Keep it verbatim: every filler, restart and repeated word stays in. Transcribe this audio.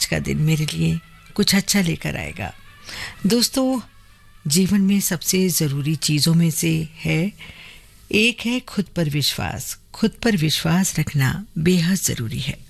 का दिन मेरे लिए कुछ अच्छा लेकर आएगा। दोस्तों, जीवन में सबसे ज़रूरी चीज़ों में से है एक है खुद पर विश्वास। खुद पर विश्वास रखना बेहद ज़रूरी है।